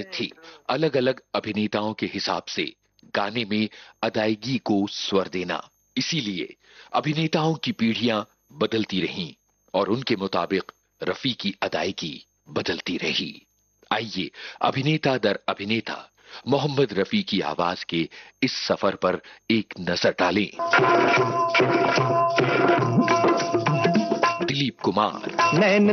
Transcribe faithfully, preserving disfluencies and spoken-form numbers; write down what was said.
थी अलग अलग अभिनेताओं के हिसाब से गाने में अदायगी को स्वर देना। इसीलिए अभिनेताओं की पीढ़ियां बदलती रहीं और उनके मुताबिक रफी की अदायगी बदलती रही। आइए अभिनेता दर अभिनेता मोहम्मद रफी की आवाज के इस सफर पर एक नजर डालें। दिलीप कुमार।